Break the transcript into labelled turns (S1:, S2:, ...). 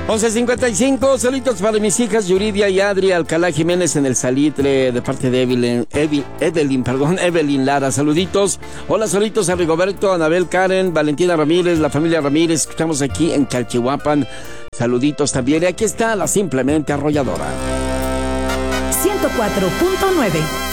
S1: 11:55, saluditos para mis hijas Yuridia y Adri Alcalá Jiménez en el Salitre, de parte de Evelyn Lara, saluditos. Hola, saluditos a Rigoberto, Anabel, Karen, Valentina Ramírez, la familia Ramírez, estamos aquí en Calchihuapan, saluditos también. Y aquí está la simplemente arrolladora.
S2: 104.9